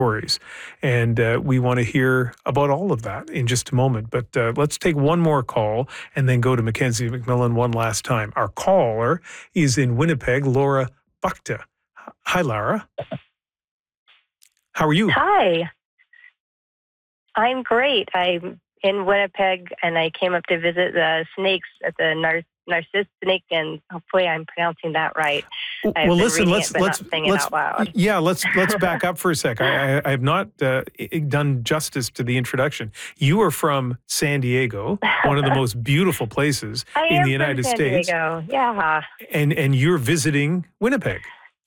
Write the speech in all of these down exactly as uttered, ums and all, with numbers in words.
stories. And uh, we want to hear about all of that in just a moment. But uh, let's take one more call and then go to Mackenzie McMillan one last time. Our caller is in Winnipeg, Laura Buckta. Hi, Laura. How are you? Hi. I'm great. I'm in Winnipeg, and I came up to visit the snakes at the Nar- Narcissus Snake, and hopefully I'm pronouncing that right. I've well, listen, let's it, let's let's out loud. yeah, let's let's back up for a sec. I, I, I have not uh, done justice to the introduction. You are from San Diego, one of the most beautiful places I in am the United from San States. Diego. Yeah, and and you're visiting Winnipeg.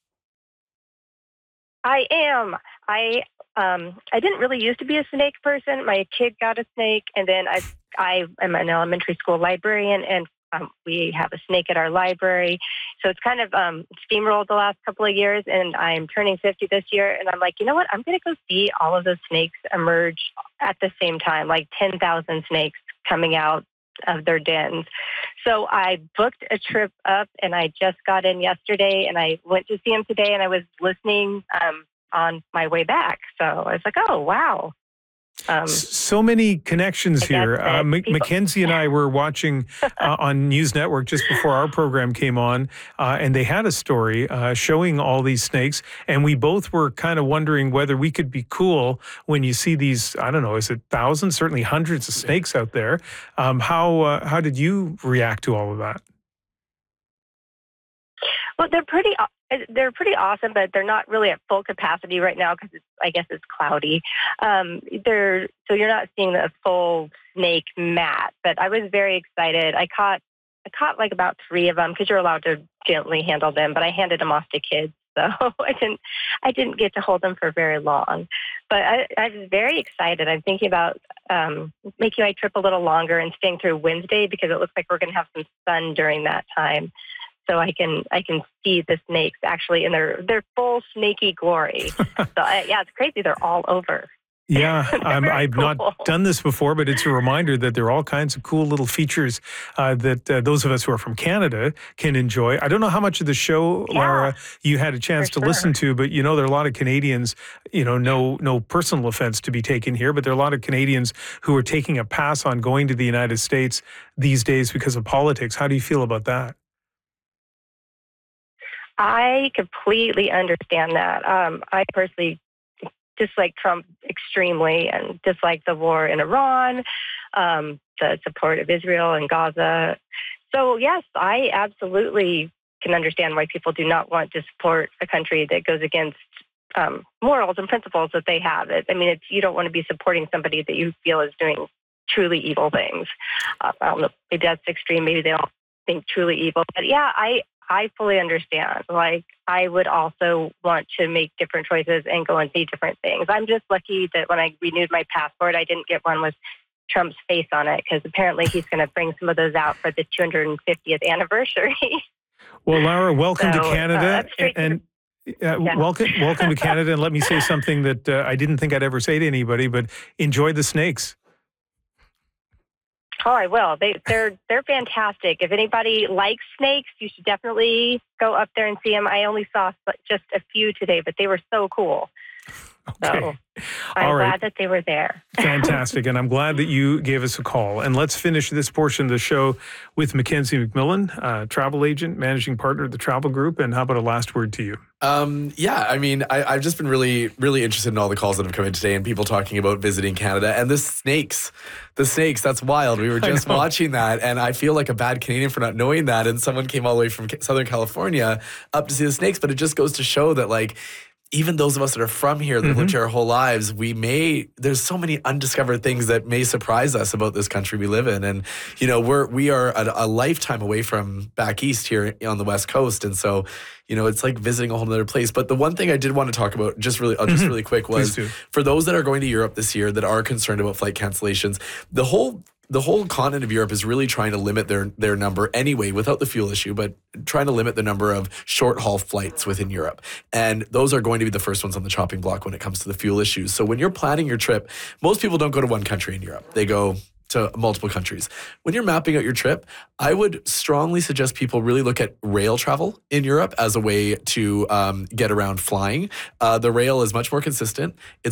I am. I um I didn't really used to be a snake person. My kid got a snake, and then I I am an elementary school librarian, and um, we have a snake at our library. So it's kind of um, steamrolled the last couple of years, and I'm turning fifty this year, and I'm like, you know what? I'm going to go see all of those snakes emerge at the same time, like ten thousand snakes coming out of their dens. So I booked a trip up, and I just got in yesterday, and I went to see them today, and I was listening um, on my way back. So I was like, oh, wow. Um, so many connections here. Uh, M- Mackenzie and I were watching uh, on News Network just before our program came on, uh, and they had a story uh, showing all these snakes, and we both were kind of wondering whether we could be cool when you see these, I don't know, is it thousands, certainly hundreds of snakes out there. Um, how uh, how did you react to all of that? Well, they're pretty they're pretty awesome, but they're not really at full capacity right now because I guess it's cloudy. Um, they're so you're not seeing the full snake mat. But I was very excited. I caught I caught like about three of them because you're allowed to gently handle them. But I handed them off to kids, so I didn't I didn't get to hold them for very long. But I, I was very excited. I'm thinking about um, making my trip a little longer and staying through Wednesday because it looks like we're going to have some sun during that time. So I can I can see the snakes actually in their, their full snaky glory. So I, yeah, it's crazy. They're all over. Yeah, um, I've cool. not done this before, but it's a reminder that there are all kinds of cool little features uh, that uh, those of us who are from Canada can enjoy. I don't know how much of the show, yeah, Laura, you had a chance to sure. listen to, but you know there are a lot of Canadians. You know, no no personal offense to be taken here, but there are a lot of Canadians who are taking a pass on going to the United States these days because of politics. How do you feel about that? I completely understand that. Um, I personally dislike Trump extremely and dislike the war in Iran, um, the support of Israel and Gaza. So, yes, I absolutely can understand why people do not want to support a country that goes against um, morals and principles that they have. It, I mean, it's, you don't want to be supporting somebody that you feel is doing truly evil things. Uh, I don't know, maybe that's extreme. Maybe they don't think truly evil. But, yeah, I... I fully understand. Like, I would also want to make different choices and go and see different things. I'm just lucky that when I renewed my passport, I didn't get one with Trump's face on it because apparently he's going to bring some of those out for the two hundred fiftieth anniversary. Well, Laura, welcome so, to Canada. Uh, and uh, yeah. welcome, welcome to Canada. And let me say something that uh, I didn't think I'd ever say to anybody, but enjoy the snakes. Oh, I will. They, they're they're fantastic. If anybody likes snakes, you should definitely go up there and see them. I only saw just a few today, but they were so cool. Okay. So I'm All right. glad that they were there. Fantastic. And I'm glad that you gave us a call. And let's finish this portion of the show with Mackenzie McMillan, uh, travel agent, managing partner of the Travel Group. And how about a last word to you? Um, yeah, I mean, I, I've just been really, really interested in all the calls that have come in today and people talking about visiting Canada and the snakes. The snakes, that's wild. We were just watching that, and I feel like a bad Canadian for not knowing that. And someone came all the way from Southern California up to see the snakes. But it just goes to show that, like, even those of us that are from here, that mm-hmm. lived here our whole lives, we may, there's so many undiscovered things that may surprise us about this country we live in. And, you know, we're, we are a, a lifetime away from back east here on the West Coast. And so, you know, it's like visiting a whole other place. But the one thing I did want to talk about just really, mm-hmm. just really quick was for those that are going to Europe this year that are concerned about flight cancellations, the whole The whole continent of Europe is really trying to limit their their number anyway, without the fuel issue, but trying to limit the number of short-haul flights within Europe. And those are going to be the first ones on the chopping block when it comes to the fuel issues. So when you're planning your trip, most people don't go to one country in Europe. They go to multiple countries. When you're mapping out your trip, I would strongly suggest people really look at rail travel in Europe as a way to um, get around flying. Uh, the rail is much more consistent. It's